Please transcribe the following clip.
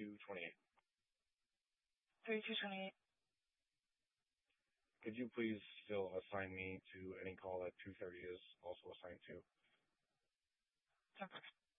3228. 3228. Could you please still assign me to any call that 230 is also assigned to? 10%.